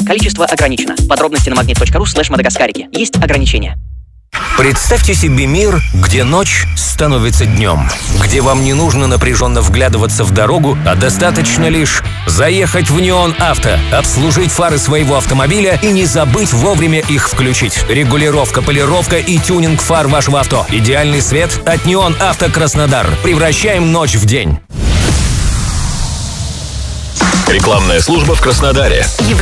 Количество ограничено. Подробности на magnet.ru/мадагаскарики. Есть ограничения. Представьте себе мир, где ночь становится днем, где вам не нужно напряженно вглядываться в дорогу, а достаточно лишь заехать в Неон Авто, обслужить фары своего автомобиля и не забыть вовремя их включить. Регулировка, полировка и тюнинг фар вашего авто. Идеальный свет от Неон Авто Краснодар. Превращаем ночь в день. Рекламная служба в Краснодаре.